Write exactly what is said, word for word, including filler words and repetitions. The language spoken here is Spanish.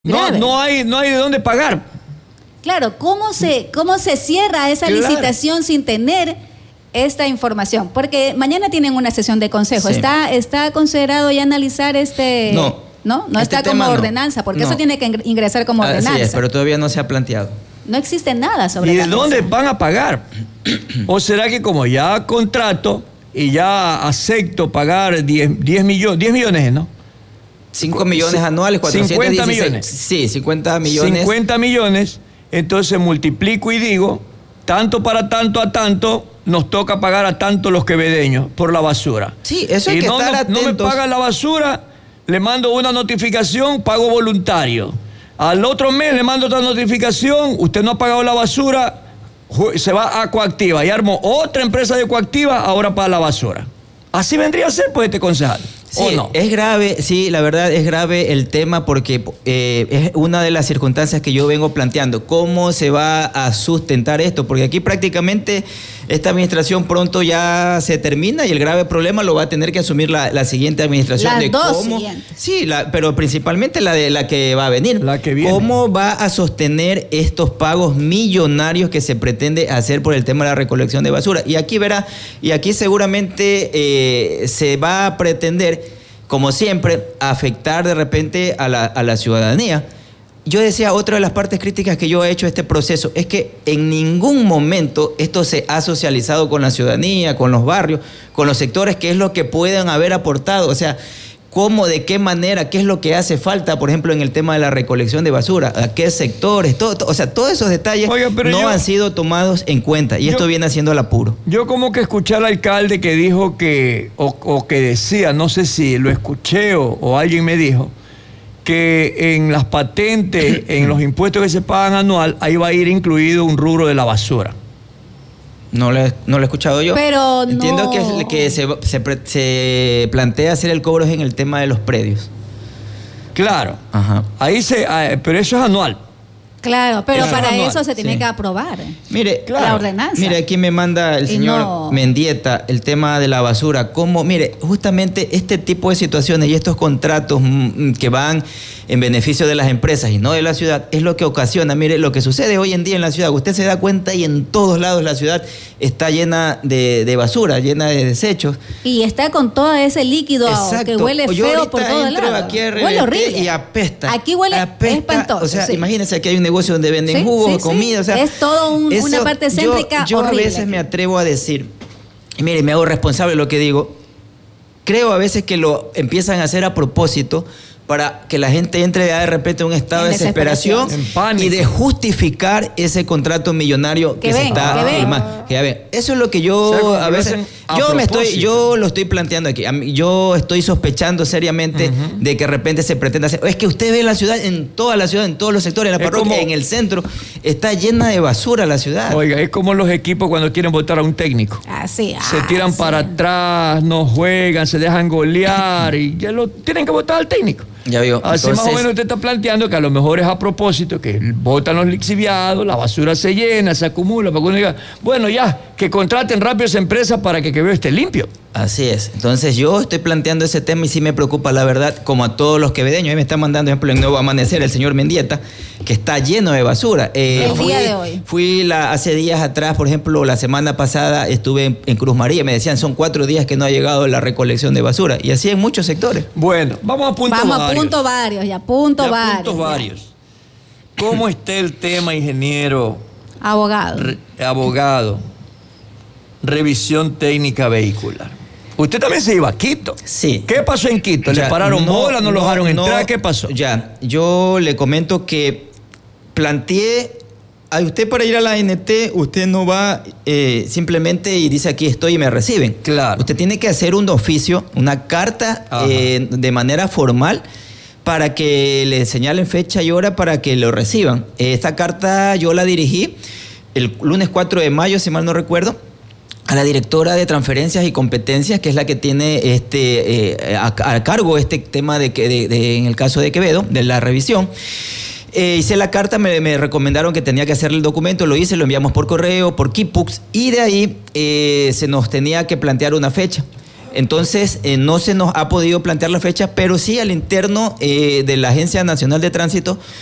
No, no hay, no hay de dónde pagar. Claro, ¿cómo se, cómo se cierra esa claro. licitación sin tener esta información? Porque mañana tienen una sesión de consejo. Sí. ¿Está, está considerado ya analizar este...? No. ¿No? No este está como no. ordenanza, porque no. eso tiene que ingresar como Así ordenanza. es, pero todavía no se ha planteado. No existe nada sobre ¿Y la de mesa. dónde van a pagar? ¿O será que como ya contrato y ya acepto pagar diez millones, diez millones, ¿no? cinco millones anuales, cuatrocientos dieciséis. cincuenta millones. Sí, cincuenta millones. cincuenta millones, entonces multiplico y digo, tanto para tanto a tanto, nos toca pagar a tanto los quevedeños por la basura. Sí, eso hay y que no, estar no, atentos. no me pagan la basura, le mando una notificación, pago voluntario. Al otro mes le mando otra notificación, usted no ha pagado la basura, se va a Coactiva y armo otra empresa de Coactiva ahora para la basura. Así vendría a ser, pues, este concejal. Sí, ¿o no? Es grave, sí, la verdad es grave el tema porque eh, es una de las circunstancias que yo vengo planteando. ¿Cómo se va a sustentar esto? Porque aquí prácticamente esta administración pronto ya se termina y el grave problema lo va a tener que asumir la, la siguiente administración. Las de dos cómo, siguientes. Sí, la, pero principalmente la, de, la que va a venir. La que viene. ¿Cómo va a sostener estos pagos millonarios que se pretende hacer por el tema de la recolección de basura? Y aquí verá, y aquí seguramente eh, se va a pretender, como siempre, afectar de repente a la, a la ciudadanía. Yo decía, otra de las partes críticas que yo he hecho a este proceso es que en ningún momento esto se ha socializado con la ciudadanía, con los barrios, con los sectores, qué es lo que pueden haber aportado. O sea, cómo, de qué manera, qué es lo que hace falta, por ejemplo, en el tema de la recolección de basura, a qué sectores, todo, todo, o sea, todos esos detalles Oiga, no yo, han sido tomados en cuenta y yo, esto viene haciendo al apuro. Yo como que escuché al alcalde que dijo que, o, o que decía, no sé si lo escuché o, o alguien me dijo, que en las patentes, en los impuestos que se pagan anual, ahí va a ir incluido un rubro de la basura. No lo, no lo he escuchado yo. Pero Entiendo no... que, que se, se, se plantea hacer el cobro en el tema de los predios. Claro. Ajá. Ahí se, pero eso es anual. Claro, pero Eso para es anual. eso se tiene Sí. que aprobar Mire, claro. la ordenanza. Mire, aquí me manda el Y señor no... Mendieta el tema de la basura. Cómo, mire, justamente este tipo de situaciones y estos contratos mm, que van en beneficio de las empresas y no de la ciudad, es lo que ocasiona. Mire, lo que sucede hoy en día en la ciudad, usted se da cuenta y en todos lados la ciudad está llena de, de basura, llena de desechos. Y está con todo ese líquido Exacto. que huele Yo feo por todos lados. Aquí a Huele horrible. Y apesta. Aquí huele apesta. espantoso. O sea, sí. imagínense, aquí hay un negocio donde venden Sí, jugos, sí, comida. sí. O sea, es todo un, eso, una parte céntrica Yo, yo horrible a veces aquí. me atrevo a decir, y mire, me hago responsable de lo que digo, creo a veces que lo empiezan a hacer a propósito para que la gente entre de repente en un estado En de desesperación, desesperación. y de justificar ese contrato millonario que, Que se ven, está que ven. firmando. Que ya ven. Eso es lo que yo O sea, como a que lo veces hacen a yo me estoy propósito. yo lo estoy planteando aquí. A mí- Yo estoy sospechando seriamente uh-huh. de que de repente se pretende hacer. Es que usted ve la ciudad, en toda la ciudad, en todos los sectores, en la Es parroquia, como- en el centro, está llena de basura la ciudad. Oiga, es como los equipos cuando quieren votar a un técnico. Así, Se tiran así. para atrás, no juegan, se dejan golear y ya lo tienen que votar al técnico. Ya vio. Así Entonces, más o menos usted está planteando que a lo mejor es a propósito, que votan los lixiviados, la basura se llena, se acumula, para que uno diga, bueno, ya, que contraten rápido esa empresa para que Quevedo esté limpio. Así es. Entonces yo estoy planteando ese tema y sí me preocupa la verdad, como a todos los quevedeños. Ahí me está mandando, por ejemplo, en Nuevo Amanecer el señor Mendieta, que está lleno de basura. Eh, El fui, día de hoy. Fui la, hace días atrás, por ejemplo, la semana pasada estuve en, en Cruz María, me decían, son cuatro días que no ha llegado la recolección de basura. Y así en muchos sectores. Bueno, vamos a puntos Vamos varios. a punto varios, ya punto Ya varios. puntos varios. ¿Cómo está el tema, ingeniero, Abogado. re- abogado, revisión técnica vehicular? Usted también se iba a Quito. Sí. ¿Qué pasó en Quito? ¿Le Ya, pararon no, bola, no, lo no, dejaron no, entrar? ¿Qué pasó? Ya, yo le comento que planteé, a usted para ir a la A N T, usted no va eh, simplemente y dice aquí estoy y me reciben. Claro. Usted tiene que hacer un oficio, una carta eh, de manera formal para que le señalen fecha y hora para que lo reciban. Esta carta yo la dirigí el lunes cuatro de mayo, si mal no recuerdo, a la directora de transferencias y competencias, que es la que tiene este eh, a, a cargo este tema de que de, de, en el caso de Quevedo, de la revisión. Eh, hice la carta, me, me recomendaron que tenía que hacer el documento, lo hice, lo enviamos por correo, por Kipux, y de ahí eh, se nos tenía que plantear una fecha. Entonces, eh, no se nos ha podido plantear la fecha, pero sí al interno eh, de la Agencia Nacional de Tránsito